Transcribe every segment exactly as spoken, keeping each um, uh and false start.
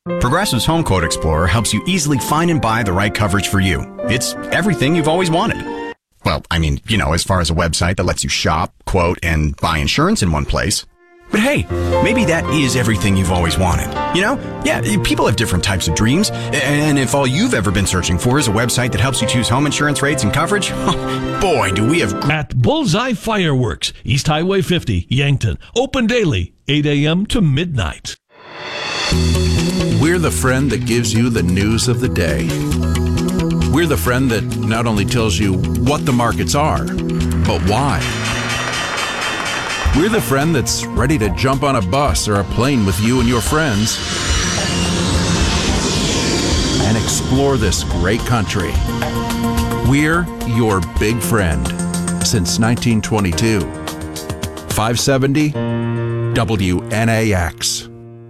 Progressive's Home Quote Explorer helps you easily find and buy the right coverage for you. It's everything you've always wanted. Well, I mean, you know, as far as a website that lets you shop, quote, and buy insurance in one place. But hey, maybe that is everything you've always wanted. You know? Yeah, people have different types of dreams. And if all you've ever been searching for is a website that helps you choose home insurance rates and coverage, boy, do we have... At Bullseye Fireworks, East Highway fifty, Yankton. Open daily, eight a.m. to midnight. We're the friend that gives you the news of the day. We're the friend that not only tells you what the markets are, but why. We're the friend that's ready to jump on a bus or a plane with you and your friends and explore this great country. We're your big friend since nineteen twenty-two. five seventy W N A X.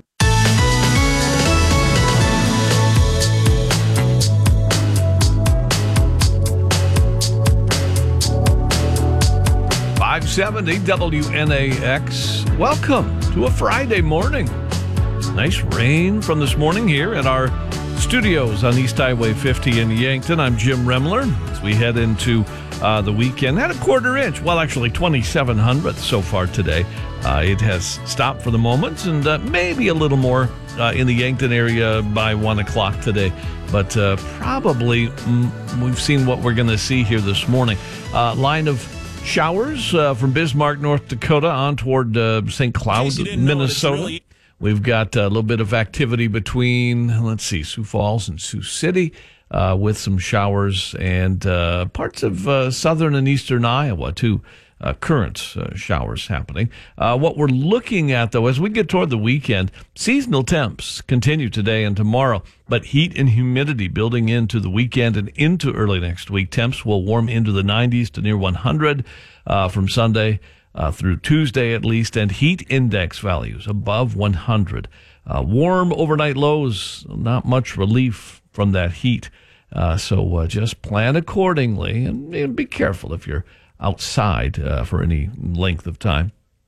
five seventy W N A X. Welcome to a Friday morning. Nice rain from this morning here at our studios on East Highway fifty in Yankton. I'm Jim Remler as we head into uh, the weekend. Had a quarter inch, well, actually twenty-seven hundredths so far today. Uh, it has stopped for the moment, and uh, maybe a little more uh, in the Yankton area by one o'clock today. But uh, probably mm, we've seen what we're going to see here this morning. Uh, line of showers uh, from Bismarck, North Dakota, on toward uh, Saint Cloud, Minnesota. Really- We've got a little bit of activity between, let's see, Sioux Falls and Sioux City uh, with some showers, and uh, parts of uh, southern and eastern Iowa, too. Uh, current uh, showers happening. Uh, what we're looking at, though, as we get toward the weekend, seasonal temps continue today and tomorrow, but heat and humidity building into the weekend and into early next week. Temps will warm into the nineties to near one hundred uh, from Sunday uh, through Tuesday at least, and heat index values above one hundred. Uh, warm overnight lows, not much relief from that heat. Uh, so uh, just plan accordingly, and, and be careful if you're outside uh, for any length of time.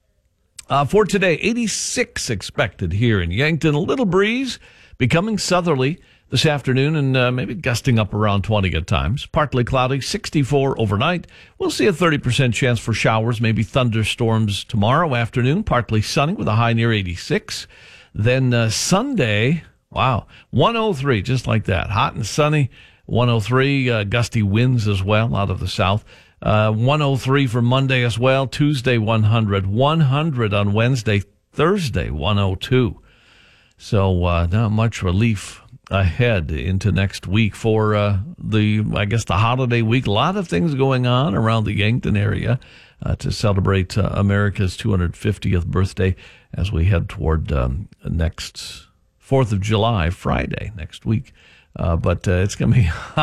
Uh, for today, eighty-six expected here in Yankton. A little breeze becoming southerly this afternoon, and uh, maybe gusting up around twenty at times. Partly cloudy, sixty-four overnight. We'll see a thirty percent chance for showers, maybe thunderstorms tomorrow afternoon. Partly sunny with a high near eighty-six. Then uh, Sunday, wow, one oh three, just like that. Hot and sunny, one oh three. Uh, gusty winds as well out of the south. Uh, one oh three for Monday as well. Tuesday, one hundred. one hundred on Wednesday. Thursday, one oh two. So uh, not much relief ahead into next week for uh, the, I guess, the holiday week. A lot of things going on around the Yankton area uh, to celebrate uh, America's two hundred fiftieth birthday as we head toward um, next fourth of July, Friday, next week. Uh, but uh, it's going to be